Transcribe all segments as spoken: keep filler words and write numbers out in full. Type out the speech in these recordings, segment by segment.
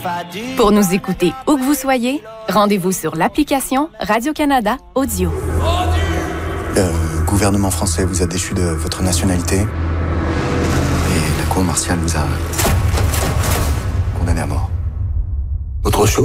Pour nous écouter où que vous soyez, rendez-vous sur l'application Radio-Canada Audio. Le gouvernement français vous a déchu de votre nationalité et la cour martiale vous a condamné à mort. Autre chose ?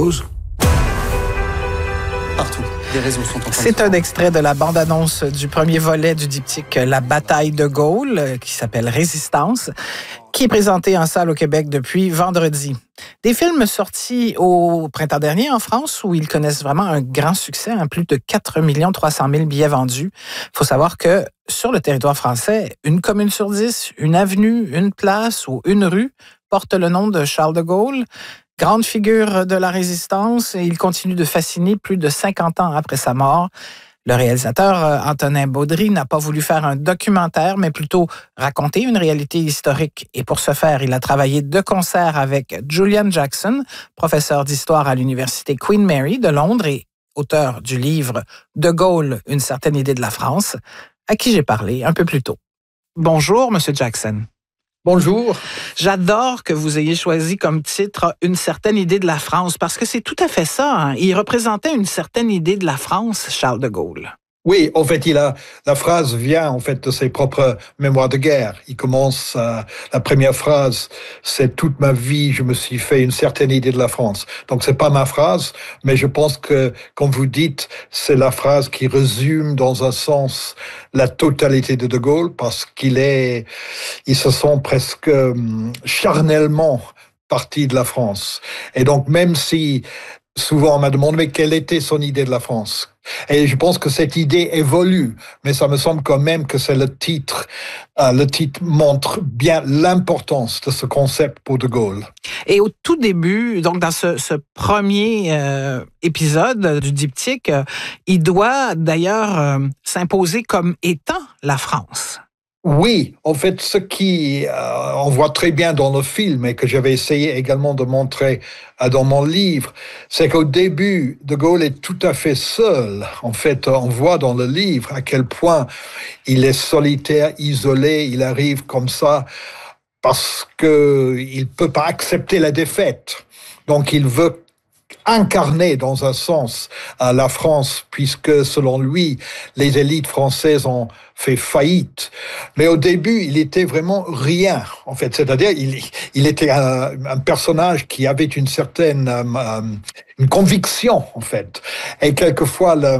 Partout. Des raisons sont en C'est un extrait de la bande-annonce du premier volet du diptyque La bataille de Gaulle, qui s'appelle Résistance, qui est présenté en salle au Québec depuis vendredi. Des films sortis au printemps dernier en France où ils connaissent vraiment un grand succès, hein, plus de quatre millions trois cent mille billets vendus. Il faut savoir que sur le territoire français, une commune sur dix, une avenue, une place ou une rue porte le nom de Charles de Gaulle. Grande figure de la résistance, et il continue de fasciner plus de cinquante ans après sa mort. Le réalisateur Antonin Baudry n'a pas voulu faire un documentaire, mais plutôt raconter une réalité historique. Et pour ce faire, il a travaillé de concert avec Julian Jackson, professeur d'histoire à l'université Queen Mary de Londres et auteur du livre De Gaulle, une certaine idée de la France, à qui j'ai parlé un peu plus tôt. Bonjour, Monsieur Jackson. Bonjour. J'adore que vous ayez choisi comme titre « Une certaine idée de la France » parce que c'est tout à fait ça. Hein? Il représentait une certaine idée de la France, Charles de Gaulle. Oui, en fait, il a, la phrase vient en fait de ses propres mémoires de guerre. Il commence, euh, la première phrase, c'est « Toute ma vie, je me suis fait une certaine idée de la France ». Donc, c'est pas ma phrase, mais je pense que, comme vous dites, c'est la phrase qui résume dans un sens la totalité de De Gaulle, parce qu'il est, il se sent presque hum, charnellement partie de la France. Et donc, même si souvent on m'a demandé mais quelle était son idée de la France. Et je pense que cette idée évolue, mais ça me semble quand même que c'est le titre. Euh, le titre montre bien l'importance de ce concept pour De Gaulle. Et au tout début, donc dans ce, ce premier euh, épisode du diptyque, euh, il doit d'ailleurs euh, s'imposer comme étant la France. Oui, en fait, ce qui euh, on voit très bien dans le film et que j'avais essayé également de montrer euh, dans mon livre, c'est qu'au début, De Gaulle est tout à fait seul. En fait, on voit dans le livre à quel point il est solitaire, isolé, il arrive comme ça parce que il peut pas accepter la défaite. Donc, il veut incarner dans un sens à la France, puisque selon lui, les élites françaises ont fait faillite. Mais au début, il était vraiment rien, en fait. C'est-à-dire, il, il était un, un personnage qui avait une certaine euh, une conviction, en fait. Et quelquefois, le,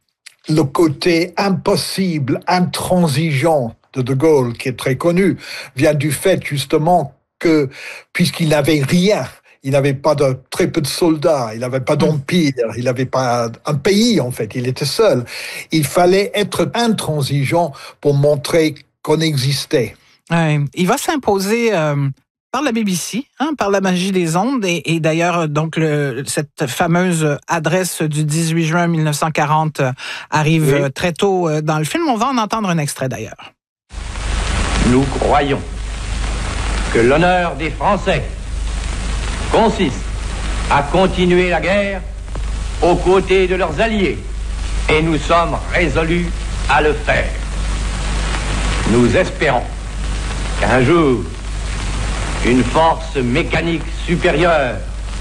le côté impossible, intransigeant de De Gaulle, qui est très connu, vient du fait, justement, que, puisqu'il n'avait rien, il n'avait pas de très peu de soldats, il n'avait pas d'empire, il n'avait pas un pays en fait, il était seul. Il fallait être intransigeant pour montrer qu'on existait. Ouais, il va s'imposer euh, par la B B C, hein, par la magie des ondes, et, et d'ailleurs donc le, cette fameuse adresse du dix-huit juin mille neuf cent quarante arrive oui. très tôt dans le film. On va en entendre un extrait d'ailleurs. Nous croyons que l'honneur des Français consiste à continuer la guerre aux côtés de leurs alliés, et nous sommes résolus à le faire. Nous espérons qu'un jour, une force mécanique supérieure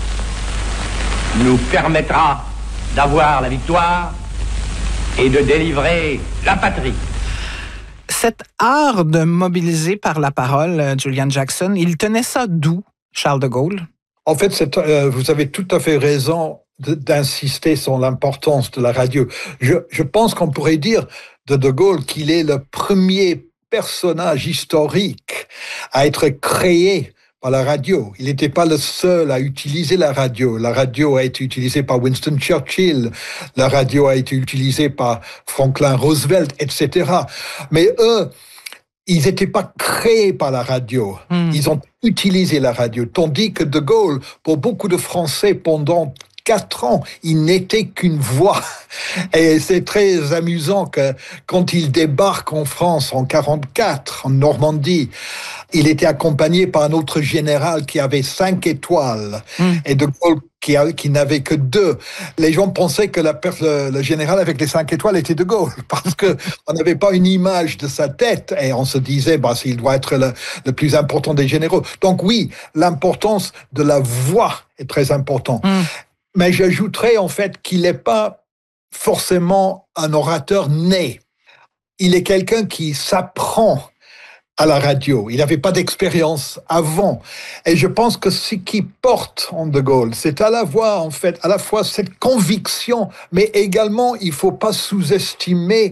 nous permettra d'avoir la victoire et de délivrer la patrie. Cet art de mobiliser par la parole, Julian Jackson, il tenait ça d'où, Charles de Gaulle? En fait, c'est, euh, vous avez tout à fait raison de, d'insister sur l'importance de la radio. Je, je pense qu'on pourrait dire de De Gaulle qu'il est le premier personnage historique à être créé par la radio. Il n'était pas le seul à utiliser la radio. La radio a été utilisée par Winston Churchill, la radio a été utilisée par Franklin Roosevelt, et cetera. Mais eux, ils n'étaient pas créés par la radio. Mmh. Ils ont utilisé la radio. Tandis que De Gaulle, pour beaucoup de Français, pendant quatre ans, il n'était qu'une voix. Et c'est très amusant que quand il débarque en France en quarante-quatre, en Normandie, il était accompagné par un autre général qui avait cinq étoiles. Mmh. Et De Gaulle qui, a, qui n'avait que deux. Les gens pensaient que la, le, le général avec les cinq étoiles était de Gaulle, parce que on n'avait pas une image de sa tête, et on se disait, bah, s'il doit être le, le plus important des généraux. Donc oui, l'importance de la voix est très importante. Mm. Mais j'ajouterais en fait qu'il n'est pas forcément un orateur né. Il est quelqu'un qui s'apprend à la radio. Il n'avait pas d'expérience avant. Et je pense que ce qui porte en De Gaulle, c'est à la fois, en fait, à la fois cette conviction, mais également, il ne faut pas sous-estimer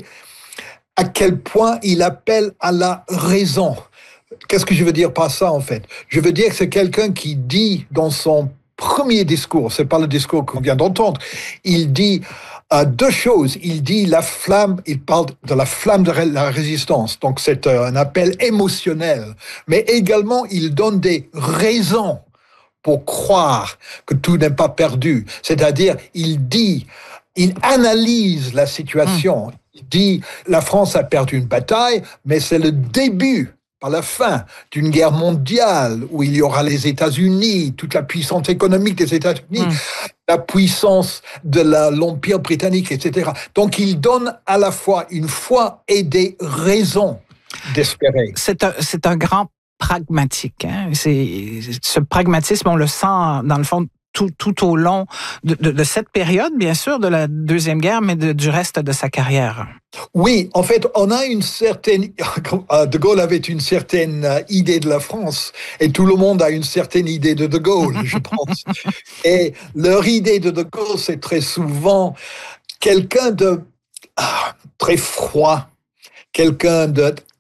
à quel point il appelle à la raison. Qu'est-ce que je veux dire par ça, en fait? Je veux dire que c'est quelqu'un qui dit dans son premier discours, c'est pas le discours qu'on vient d'entendre, il dit Euh, deux choses. Il dit la flamme, il parle de la flamme de la résistance. Donc, c'est un appel émotionnel. Mais également, il donne des raisons pour croire que tout n'est pas perdu. C'est-à-dire, il dit, il analyse la situation. Mmh. Il dit, la France a perdu une bataille, mais c'est le début, par la fin d'une guerre mondiale où il y aura les États-Unis, toute la puissance économique des États-Unis, mmh. la puissance de la, l'Empire britannique, et cetera. Donc, il donne à la fois une foi et des raisons d'espérer. C'est un, c'est un grand pragmatique. Hein? C'est, ce pragmatisme, on le sent, dans le fond, tout, tout au long de, de, de cette période, bien sûr, de la Deuxième Guerre, mais de, du reste de sa carrière. Oui, en fait, on a une certaine... De Gaulle avait une certaine idée de la France, et tout le monde a une certaine idée de De Gaulle, je pense. Et leur idée de De Gaulle, c'est très souvent quelqu'un de ah, très froid, quelqu'un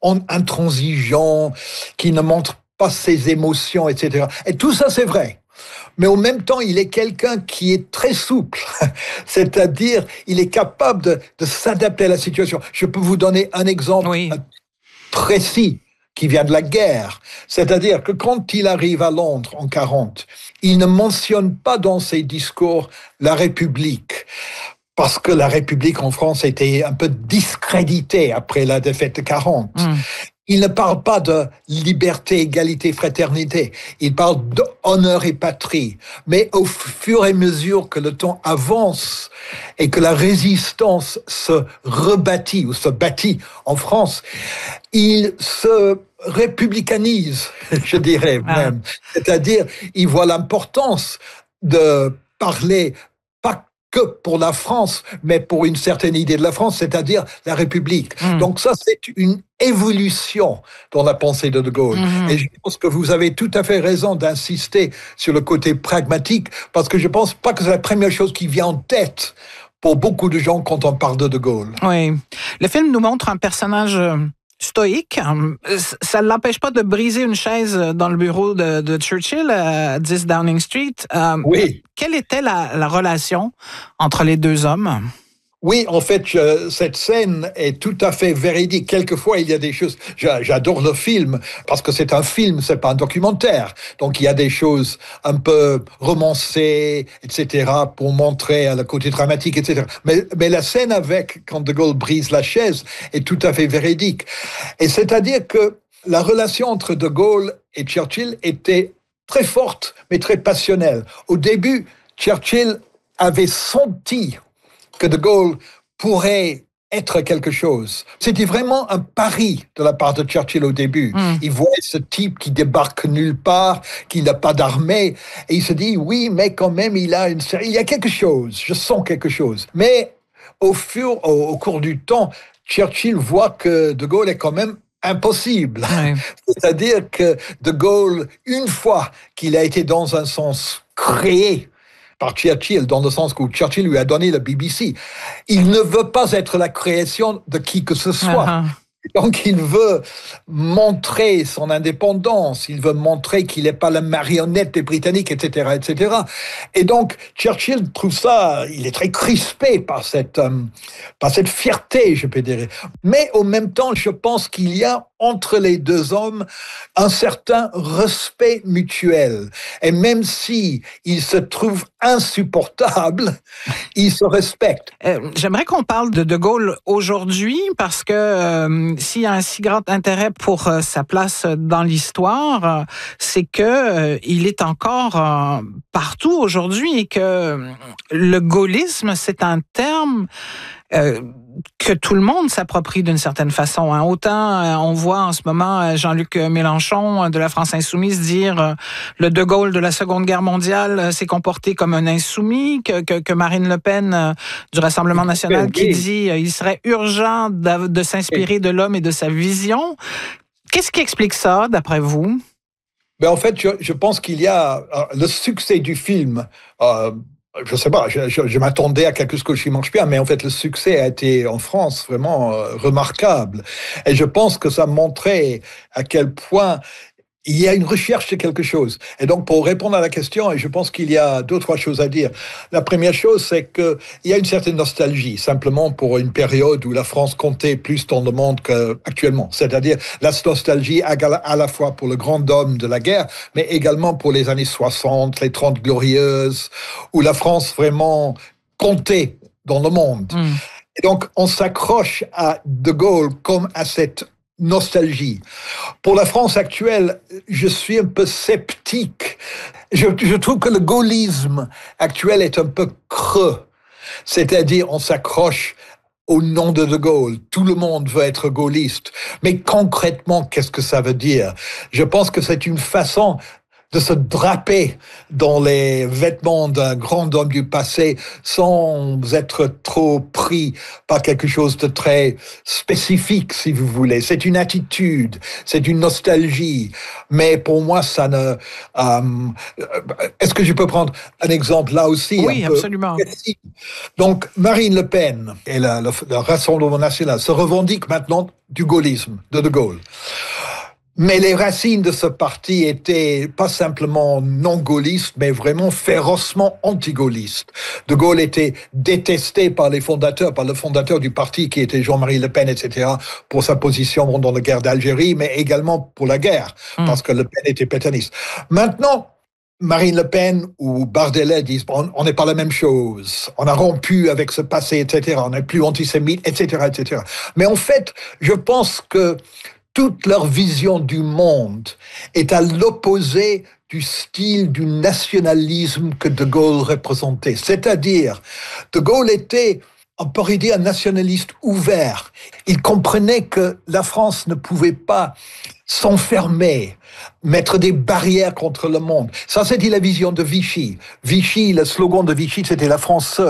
d'intransigeant, qui ne montre pas ses émotions, et cetera. Et tout ça, c'est vrai. Mais en même temps, il est quelqu'un qui est très souple. C'est-à-dire, il est capable de, de s'adapter à la situation. Je peux vous donner un exemple oui. précis qui vient de la guerre. C'est-à-dire que quand il arrive à Londres en quarante, il ne mentionne pas dans ses discours la République. Parce que la République en France était un peu discréditée après la défaite de quarante. Mm. Il ne parle pas de liberté, égalité, fraternité. Il parle d'honneur et patrie. Mais au fur et à mesure que le temps avance et que la résistance se rebâtit ou se bâtit en France, il se républicanise, je dirais même. Ah. C'est-à-dire, il voit l'importance de parler pas que pour la France, mais pour une certaine idée de la France, c'est-à-dire la République. Mmh. Donc ça, c'est une évolution dans la pensée de De Gaulle. Mmh. Et je pense que vous avez tout à fait raison d'insister sur le côté pragmatique, parce que je pense pas que c'est la première chose qui vient en tête pour beaucoup de gens quand on parle de De Gaulle. Oui. Le film nous montre un personnage stoïque. Ça ne l'empêche pas de briser une chaise dans le bureau de, de Churchill à dix Downing Street. Euh, oui. Quelle était la, la relation entre les deux hommes? Oui, en fait, je, cette scène est tout à fait véridique. Quelquefois, il y a des choses... J'adore le film, parce que c'est un film, c'est pas un documentaire. Donc, il y a des choses un peu romancées, et cetera, pour montrer le côté dramatique, et cetera. Mais, mais la scène avec, quand De Gaulle brise la chaise, est tout à fait véridique. Et c'est-à-dire que la relation entre De Gaulle et Churchill était très forte, mais très passionnelle. Au début, Churchill avait senti que De Gaulle pourrait être quelque chose. C'était vraiment un pari de la part de Churchill au début. Mm. Il voit ce type qui débarque nulle part, qui n'a pas d'armée, et il se dit, oui, mais quand même, il a une il y a quelque chose, je sens quelque chose. Mais au fur, au, au cours du temps, Churchill voit que De Gaulle est quand même impossible. Ouais. C'est-à-dire que De Gaulle, une fois qu'il a été dans un sens créé par Churchill, dans le sens où Churchill lui a donné le B B C, il ne veut pas être la création de qui que ce soit. Uh-huh. Donc, il veut montrer son indépendance, il veut montrer qu'il n'est pas la marionnette des Britanniques, et cetera, et cetera. Et donc, Churchill trouve ça, il est très crispé par cette, euh, par cette fierté, je peux dire. Mais, en même temps, je pense qu'il y a entre les deux hommes un certain respect mutuel. Et même si ils se trouvent insupportables, ils se respectent. Euh, j'aimerais qu'on parle de De Gaulle aujourd'hui parce que euh, s'il y a un si grand intérêt pour euh, sa place dans l'histoire, euh, c'est que euh, il est encore euh, partout aujourd'hui et que euh, le gaullisme, c'est un terme euh, que tout le monde s'approprie d'une certaine façon. Hein. Autant euh, on voit en ce moment euh, Jean-Luc Mélenchon euh, de la France insoumise dire euh, le De Gaulle de la Seconde Guerre mondiale euh, s'est comporté comme un insoumis, que, que, que Marine Le Pen euh, du Rassemblement national qui dit euh, il serait urgent de, de s'inspirer de l'homme et de sa vision. Qu'est-ce qui explique ça, d'après vous? Ben, en fait, je, je pense qu'il y a euh, le succès du film. Euh, Je sais pas, je, je, je m'attendais à quelque chose qui marche bien, mais en fait, le succès a été en France vraiment euh, remarquable. Et je pense que ça montrait à quel point il y a une recherche de quelque chose. Et donc, pour répondre à la question, et je pense qu'il y a deux, trois choses à dire. La première chose, c'est qu'il y a une certaine nostalgie, simplement pour une période où la France comptait plus dans le monde qu'actuellement. C'est-à-dire la nostalgie à la fois pour le grand homme de la guerre, mais également pour les années soixante, les trente glorieuses, où la France vraiment comptait dans le monde. Mmh. Et donc, on s'accroche à De Gaulle comme à cette nostalgie. Pour la France actuelle, je suis un peu sceptique. Je, je trouve que le gaullisme actuel est un peu creux. C'est-à-dire, on s'accroche au nom de De Gaulle. Tout le monde veut être gaulliste. Mais concrètement, qu'est-ce que ça veut dire? Je pense que c'est une façon de se draper dans les vêtements d'un grand homme du passé sans être trop pris par quelque chose de très spécifique, si vous voulez. C'est une attitude, c'est une nostalgie. Mais pour moi, ça ne... Euh, est-ce que je peux prendre un exemple là aussi? Oui, absolument. Précis. Donc, Marine Le Pen et le, le, le Rassemblement national se revendiquent maintenant du gaullisme, de De Gaulle. Mais les racines de ce parti étaient pas simplement non-gaullistes, mais vraiment férocement anti-gaullistes. De Gaulle était détesté par les fondateurs, par le fondateur du parti qui était Jean-Marie Le Pen, et cetera, pour sa position dans la guerre d'Algérie, mais également pour la guerre, mmh. parce que Le Pen était pétainiste. Maintenant, Marine Le Pen ou Bardelet disent on n'est pas la même chose, on a rompu avec ce passé, et cetera, on n'est plus antisémite, et cetera, et cetera. Mais en fait, je pense que toute leur vision du monde est à l'opposé du style du nationalisme que De Gaulle représentait. C'est-à-dire, De Gaulle était, on pourrait dire, un nationaliste ouvert. Il comprenait que la France ne pouvait pas s'enfermer, mettre des barrières contre le monde. Ça, c'était la vision de Vichy. Vichy, le slogan de Vichy, c'était la France seule.